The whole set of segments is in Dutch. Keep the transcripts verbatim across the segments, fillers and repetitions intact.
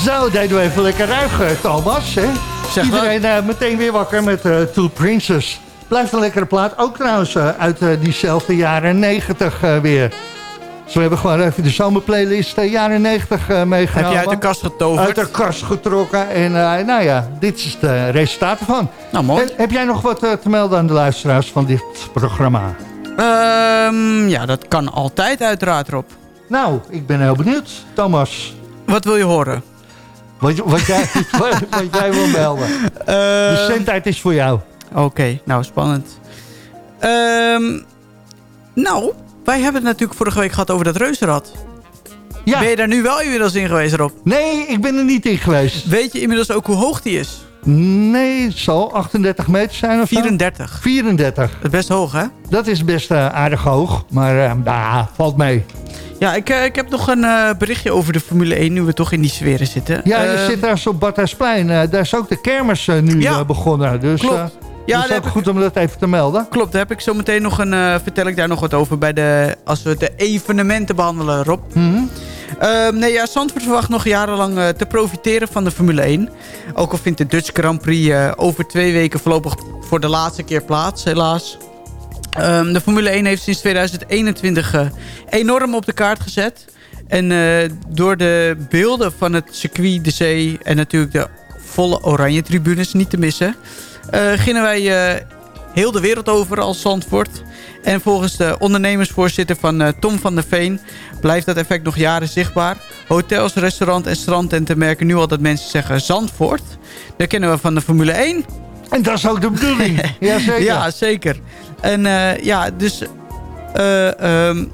Zo, deden we even lekker ruig, Thomas. Hè? Zeg Iedereen uh, meteen weer wakker met uh, Two Princes. Blijft een lekkere plaat. Ook trouwens uh, uit uh, diezelfde jaren negentig uh, weer. Dus we hebben gewoon even de zomerplaylist uh, jaren negentig uh, meegenomen. Heb je uit de kast getoverd? Uit de kast getrokken. En uh, nou ja, dit is het uh, resultaat ervan. Nou, mooi. He, heb jij nog wat uh, te melden aan de luisteraars van dit programma? Um, ja, dat kan altijd uiteraard, Rob. Nou, ik ben heel benieuwd, Thomas. Wat wil je horen? Wat, wat, jij, wat, wat jij wil melden. Uh, de zendtijd is voor jou. Oké, okay, nou spannend. Um, nou, wij hebben het natuurlijk vorige week gehad over dat reuzenrad. Ja. Ben je daar nu wel inmiddels in geweest, Rob? Nee, ik ben er niet in geweest. Weet je inmiddels ook hoe hoog die is? Nee, het zal achtendertig meter zijn of vierendertig. Zo? vierendertig. Dat is best hoog, hè? Dat is best uh, aardig hoog, maar uh, nah, valt mee. Ja, ik, uh, ik heb nog een uh, berichtje over de Formule één, nu we toch in die sferen zitten. Ja, je uh, zit daar zo op Badhuisplein. Uh, daar is ook de kermis uh, nu ja, uh, begonnen. Dus, klopt. Uh, ja, dat is ook goed ik... om dat even te melden. Klopt, daar heb ik zo meteen nog een, uh, vertel ik daar nog wat over bij de, als we de evenementen behandelen, Rob. Mm-hmm. Uh, nee, ja, Zandvoort verwacht nog jarenlang uh, te profiteren van de Formule één. Ook al vindt de Dutch Grand Prix uh, over twee weken voorlopig voor de laatste keer plaats, helaas. Um, de Formule één heeft sinds tweeduizend eenentwintig uh, enorm op de kaart gezet. En uh, door de beelden van het circuit, de zee en natuurlijk de volle oranje tribunes niet te missen, Uh, gingen wij uh, heel de wereld over als Zandvoort. En volgens de ondernemersvoorzitter van uh, Tom van der Veen blijft dat effect nog jaren zichtbaar. Hotels, restaurant en strandtenten merken nu al dat mensen zeggen Zandvoort. Dat kennen we van de Formule één. En dat is ook de bedoeling. Ja, zeker. Ja, zeker. En uh, ja, dus uh, um,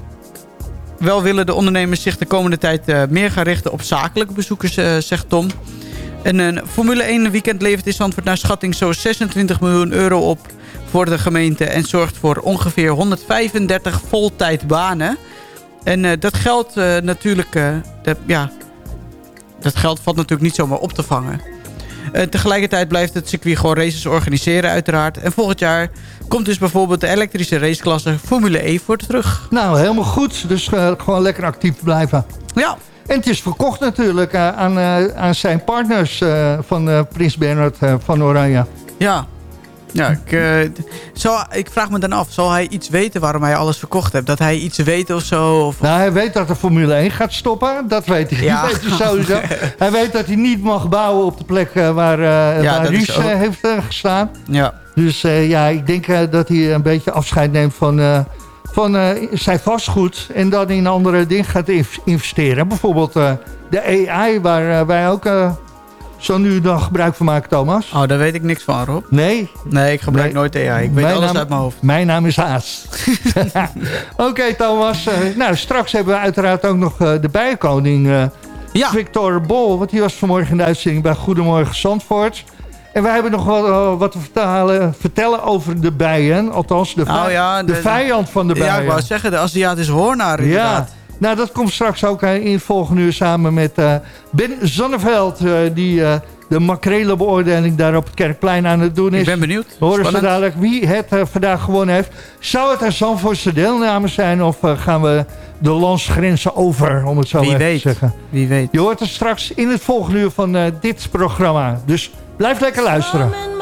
wel willen de ondernemers zich de komende tijd uh, meer gaan richten op zakelijke bezoekers, uh, zegt Tom. En een Formule één weekend levert in Zandvoort naar schatting zo'n zesentwintig miljoen euro op voor de gemeente. En zorgt voor ongeveer honderdvijfendertig voltijdbanen. En uh, dat geld uh, natuurlijk, uh, dat, ja, dat geld valt natuurlijk niet zomaar op te vangen. Uh, tegelijkertijd blijft het circuit gewoon races organiseren uiteraard. En volgend jaar komt dus bijvoorbeeld de elektrische raceklasse Formule E voor terug. Nou, helemaal goed. Dus uh, gewoon lekker actief blijven. Ja. En het is verkocht natuurlijk uh, aan, uh, aan zijn partners uh, van uh, Prins Bernhard uh, van Oranje. Ja. Ja, ik, uh, zal, ik vraag me dan af, zal hij iets weten waarom hij alles verkocht heeft? Dat hij iets weet of zo? Of... Nou, hij weet dat de Formule één gaat stoppen. Dat weet hij, ja. weet hij sowieso. Hij weet dat hij niet mag bouwen op de plek uh, waar, uh, ja, waar Ries ook... uh, heeft uh, gestaan. Ja. Dus uh, ja, ik denk uh, dat hij een beetje afscheid neemt van, uh, van uh, zijn vastgoed. En dan in andere dingen gaat investeren. Bijvoorbeeld uh, de A I, waar uh, wij ook... Uh, zo nu dan gebruik van maken, Thomas? Oh, daar weet ik niks van, Rob. Nee? Nee, ik gebruik nee. nooit A I. Ik weet mijn alles naam, uit mijn hoofd. Mijn naam is Haas. Oké, okay, Thomas. Uh, nou, straks hebben we uiteraard ook nog uh, de bijenkoning uh, ja. Victor Bol. Want die was vanmorgen in de uitzending bij Goedemorgen Zandvoort. En wij hebben nog wat, uh, wat te vertellen, vertellen over de bijen. Althans, de, oh, ja, de, de vijand van de bijen. Ja, ik wou zeggen, de Aziatische hoornaar inderdaad. Ja. Nou, dat komt straks ook uh, in het volgende uur samen met uh, Ben Zonneveld. Uh, die uh, de makrelenbeoordeling daar op het Kerkplein aan het doen is. Ik ben benieuwd. Horen Spannend. ze dadelijk wie het uh, vandaag gewonnen heeft. Zou het een Zandvoortse deelname zijn of uh, gaan we de landsgrenzen over, om het zo wie even weet. te zeggen. Wie weet. Je hoort het straks in het volgende uur van uh, dit programma. Dus blijf lekker luisteren.